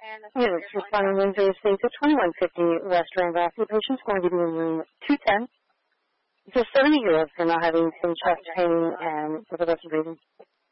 Units responding Windsor Estates at 2150 West Randolph. Your patient's going to be in room 210. It's a 70-year-old for not having some chest pain and difficulty breathing.